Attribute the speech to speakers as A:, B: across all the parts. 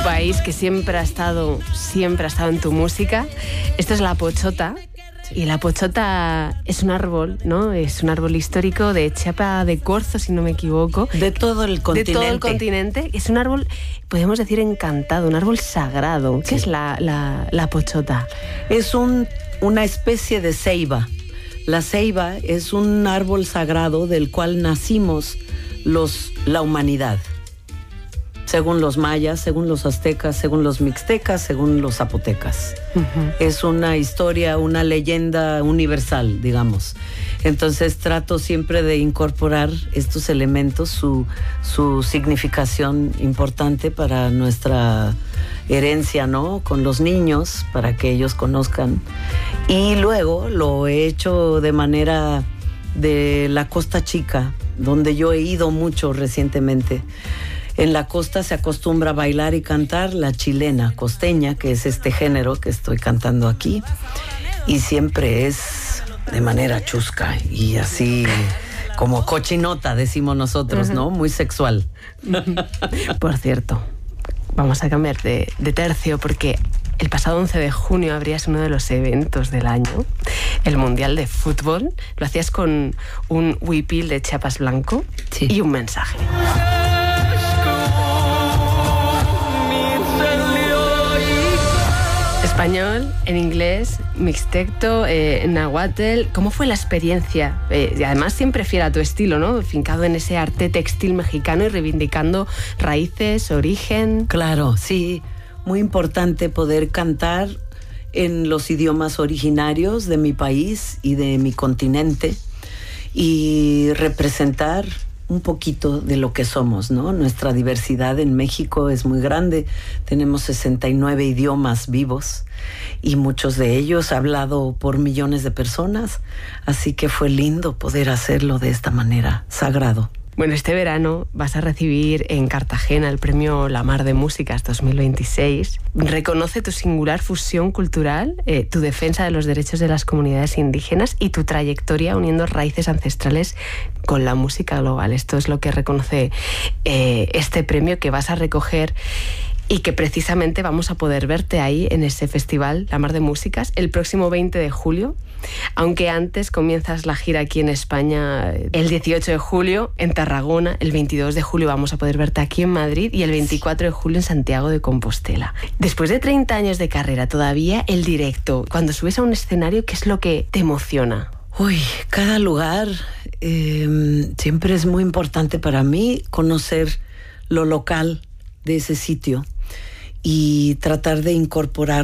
A: país que siempre ha estado en tu música. Esto es la pochota. Y la pochota es un árbol, ¿no? Es un árbol histórico de Chiapa de Corzo, si no me equivoco.
B: De todo el continente.
A: De todo el continente. Es un árbol, podemos decir, encantado, un árbol sagrado. ¿Qué es la pochota?
B: Es una especie de ceiba. La ceiba es un árbol sagrado del cual nacimos la humanidad. Según los mayas, según los aztecas, según los mixtecas, según los zapotecas. Uh-huh. Es una historia, una leyenda universal, digamos. Entonces trato siempre de incorporar estos elementos, su significación importante para nuestra herencia, ¿no? Con los niños, para que ellos conozcan. Y luego lo he hecho de manera de la Costa Chica, donde yo he ido mucho recientemente. En la costa se acostumbra a bailar y cantar la chilena costeña, que es este género que estoy cantando aquí, y siempre es de manera chusca y así como cochinota, decimos nosotros, ¿no? Muy sexual.
A: Por cierto, vamos a cambiar de tercio porque el pasado 11 de junio abrías uno de los eventos del año, el Mundial de Fútbol. Lo hacías con un huipil de Chiapas blanco, sí, y un mensaje. Español, en inglés, mixtecto, nahuatl. ¿Cómo fue la experiencia? Y además siempre fiel a tu estilo, ¿no? Fincado en ese arte textil mexicano y reivindicando raíces, origen.
B: Claro, sí. Muy importante poder cantar en los idiomas originarios de mi país y de mi continente y representar un poquito de lo que somos, ¿no? Nuestra diversidad en México es muy grande. Tenemos 69 idiomas vivos y muchos de ellos hablados por millones de personas. Así que fue lindo poder hacerlo de esta manera, sagrado.
A: Bueno, este verano vas a recibir en Cartagena el premio La Mar de Músicas 2026. Reconoce tu singular fusión cultural, tu defensa de los derechos de las comunidades indígenas y tu trayectoria uniendo raíces ancestrales con la música global. Esto es lo que reconoce este premio que vas a recoger y que precisamente vamos a poder verte ahí en ese festival La Mar de Músicas el próximo 20 de julio. Aunque antes comienzas la gira aquí en España el 18 de julio en Tarragona, el 22 de julio vamos a poder verte aquí en Madrid y el 24 de julio en Santiago de Compostela. Después de 30 años de carrera, todavía el directo, cuando subes a un escenario, ¿qué es lo que te emociona?
B: Uy, cada lugar siempre es muy importante para mí conocer lo local de ese sitio y tratar de incorporar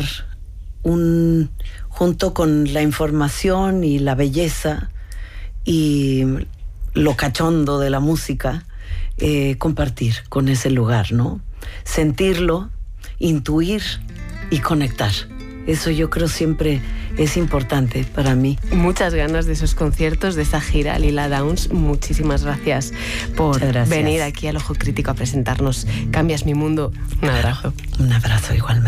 B: junto con la información y la belleza y lo cachondo de la música, compartir con ese lugar, ¿no? Sentirlo, intuir y conectar. Eso yo creo siempre es importante para mí.
A: Muchas ganas de esos conciertos, de esa gira, Lila Downs. Muchísimas gracias por venir aquí al Ojo Crítico a presentarnos Cambias mi mundo. Un abrazo.
B: Un abrazo igualmente.